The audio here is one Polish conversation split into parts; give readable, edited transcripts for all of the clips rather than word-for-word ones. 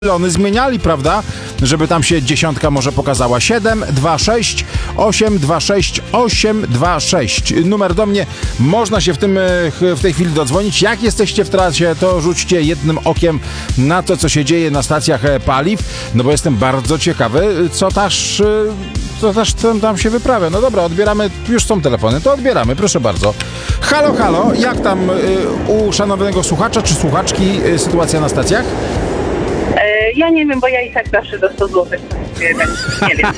zmieniali, prawda? Żeby tam się dziesiątka może pokazała. 726 826 826. Numer do mnie. Można się w tej chwili dodzwonić. Jak jesteście w trasie, to rzućcie jednym okiem na to, co się dzieje na stacjach paliw. No bo jestem bardzo ciekawy, co też tam się wyprawia. No dobra, odbieramy. Już są telefony, to odbieramy. Proszę bardzo. Halo, halo. Jak tam u szanownego słuchacza czy słuchaczki sytuacja na stacjach? Ja nie wiem, bo ja i tak zawsze do 100 zł. Nie wiem.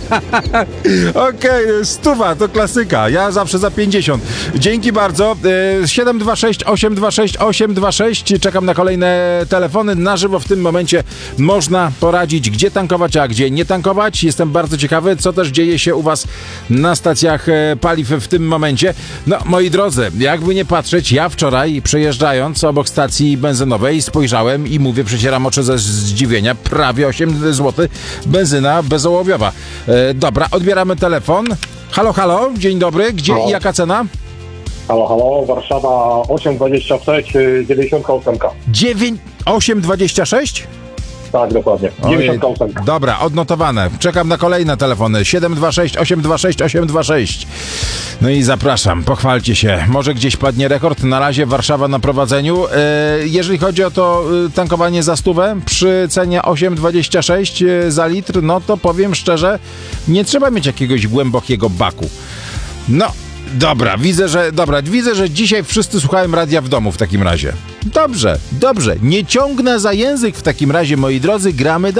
Okej, 100 to klasyka. Ja zawsze za 50. Dzięki bardzo. 726 826 826. Czekam na kolejne telefony. Na żywo w tym momencie można poradzić, gdzie tankować, a gdzie nie tankować. Jestem bardzo ciekawy, co też dzieje się u was na stacjach paliw w tym momencie. No, moi drodzy, jakby nie patrzeć, ja wczoraj przejeżdżając obok stacji benzynowej spojrzałem i mówię, przecieram oczy ze zdziwienia, prawie 8 zł benzyna bezołowiowa. Dobra, odbieramy telefon. Halo, halo, dzień dobry. Gdzie i jaka cena? Halo, halo, Warszawa 826, 98. 826? Tak, dokładnie. 98. Dobra, odnotowane. Czekam na kolejne telefony. 726 826 826. No i zapraszam, pochwalcie się. Może gdzieś padnie rekord. Na razie Warszawa na prowadzeniu. Jeżeli chodzi o to tankowanie za 100 przy cenie 8,26 za litr, no to powiem szczerze, nie trzeba mieć jakiegoś głębokiego baku. No, dobra, widzę, że dzisiaj wszyscy słuchają radia w domu w takim razie. Dobrze, nie ciągnę za język w takim razie, moi drodzy, gramy